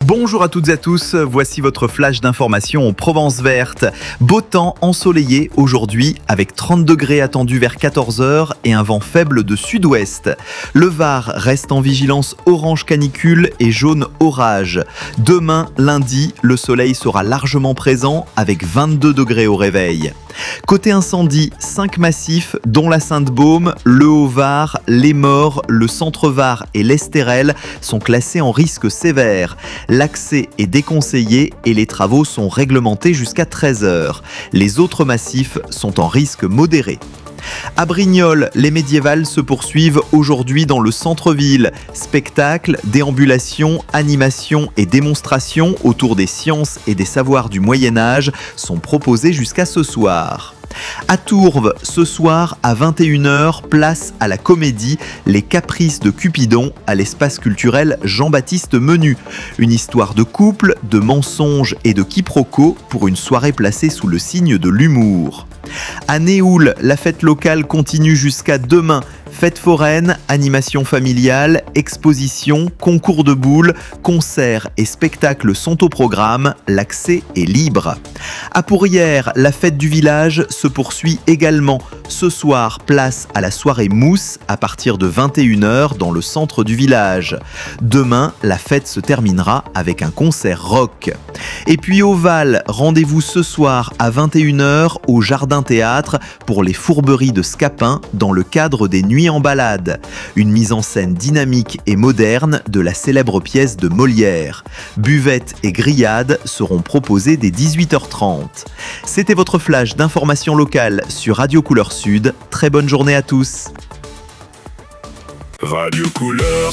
Bonjour à toutes et à tous, voici votre flash d'information en Provence verte. Beau temps ensoleillé aujourd'hui avec 30 degrés attendus vers 14h et un vent faible de sud-ouest. Le Var reste en vigilance orange canicule et jaune orage. Demain, lundi, le soleil sera largement présent avec 22 degrés au réveil. Côté incendie, 5 massifs dont la Sainte-Baume, le Haut-Var, les Maures, le Centre-Var et l'Estérel sont classés en risque sévère. L'accès est déconseillé et les travaux sont réglementés jusqu'à 13h. Les autres massifs sont en risque modéré. À Brignoles, les médiévales se poursuivent aujourd'hui dans le centre-ville. Spectacles, déambulations, animations et démonstrations autour des sciences et des savoirs du Moyen-Âge sont proposés jusqu'à ce soir. À Tourves, ce soir à 21h, place à la comédie Les Caprices de Cupidon à l'espace culturel Jean-Baptiste Menu. Une histoire de couple, de mensonges et de quiproquos pour une soirée placée sous le signe de l'humour. À Néoul, la fête locale continue jusqu'à demain. Fête foraine, animation familiale, exposition, concours de boules, concerts et spectacles sont au programme. L'accès est libre. À Pourrières, la fête du village se poursuit également. Ce soir, place à la soirée mousse à partir de 21h dans le centre du village. Demain, la fête se terminera avec un concert rock. Et puis au Val, rendez-vous ce soir à 21h au Jardin Théâtre pour les fourberies de Scapin dans le cadre des Nuits en balade. Une mise en scène dynamique et moderne de la célèbre pièce de Molière. Buvettes et grillades seront proposées dès 18h30. C'était votre flash d'information locale sur Radio Couleur Sud. Très bonne journée à tous. Radio Couleur